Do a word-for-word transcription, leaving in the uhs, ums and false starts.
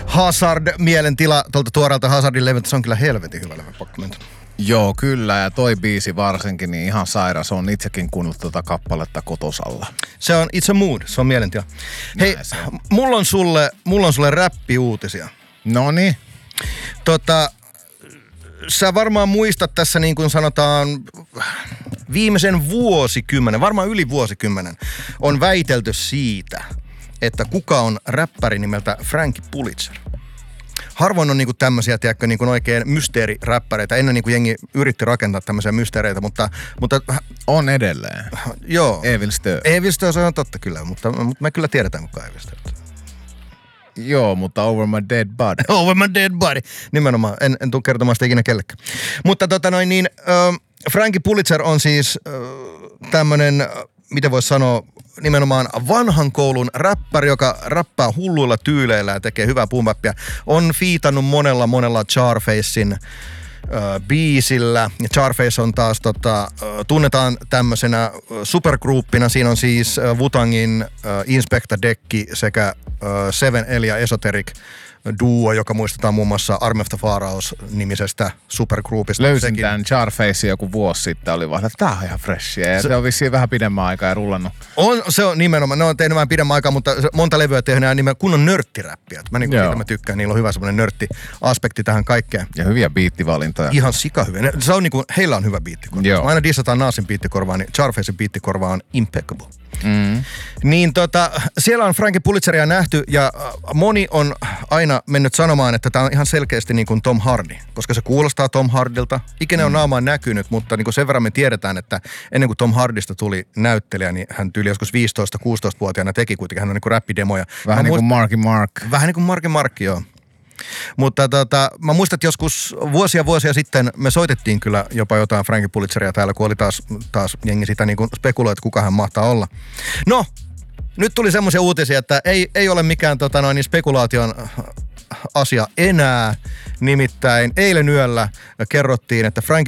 Hazard-mielentila tuolta tuoreelta Hazardin levyltä. Se on kyllä helvetin hyvä levy, pakko mennä. Joo, kyllä. Ja toi biisi varsinkin, niin ihan sairas. On itsekin kuunnellut tuota kappaletta kotosalla. Se on It's a Mood, se on mielentila. Hei, mulla on sulle, mulla on sulle räppiuutisia. Noniin. Tota, sä varmaan muistat tässä niin kuin sanotaan viimeisen vuosikymmenen, varmaan yli vuosikymmenen, on väitelty siitä, että kuka on räppäri nimeltä Frankie Pulitzer. Harvoin on niinku tämmöisiä, tiedätkö, niinku oikein mysteeriräppäreitä. Ennen niinku jengi yritti rakentaa tämmöisiä mysteereitä, mutta... mutta on edelleen. Joo. Evil Stö. Evil Stö, se on totta kyllä, mutta, mutta me kyllä tiedetään kuka Evil Stö. Joo, mutta Over My Dead Body. Over My Dead Body. Nimenomaan. En, en tule kertomaan sitä ikinä kellekään. Mutta tota noin niin, äh, Frankie Pulitzer on siis äh, tämmönen, miten voisi sanoa, nimenomaan vanhan koulun räppäri, joka räppää hulluilla tyyleillä ja tekee hyvää boom bapia. On fiitannut monella monella Charfacein äh, biisillä. Ja Charface on taas, tota, äh, tunnetaan tämmöisenä äh, supergrouppina. Siinä on siis äh, Wu-Tangin äh, Inspector Deck sekä äh, Seven L ja Esoteric duo, joka muistetaan muun muassa Army of the Pharaohs-nimisestä supergroupista. Löysin Sekin. tämän Charface joku vuosi sitten, oli vaan, että tää on ihan freshia. Ja se, se on vissiin vähän pidemmän aikaa ja rullannut. On, se on nimenomaan, ne on tehnyt vähän pidemmän aikaa, mutta monta levyä tehnyt nimen kunnon nörttiräppiä. Mä niin kuin mä tykkään, niillä on hyvä semmoinen nörtti-aspekti tähän kaikkeen. Ja hyviä biittivalintoja. Ihan sika hyviä. Se on niinku, heillä on hyvä biittikorva. Joo. Mä aina dissataan Naasin biittikorvaa, niin Charfacein biittikorva on impeccable. Mm. Niin tota, siellä on Frankie Pulitzeria nähty ja moni on aina mennyt sanomaan, että tämä on ihan selkeästi niin kuin Tom Hardy, koska se kuulostaa Tom Hardylta. Ikinä on naamaan näkynyt, mutta niin kuin sen verran me tiedetään, että ennen kuin Tom Hardysta tuli näyttelijä, niin hän tyyli joskus viisitoista-kuusitoista-vuotiaana teki kuitenkin, hän on niin kuin räppidemoja. Vähän niin kuin Marky Mark. Vähän niin kuin Marky Mark, joo. Mutta tota, mä muistan, että joskus vuosia vuosia sitten me soitettiin kyllä jopa jotain Frankie Pulitzeria täällä, kun oli taas, taas jengi sitä niin kuin spekuloi, että kuka hän mahtaa olla. No, nyt tuli semmoisia uutisia, että ei, ei ole mikään tota noin, spekulaation asia enää. Nimittäin eilen yöllä kerrottiin, että Frankie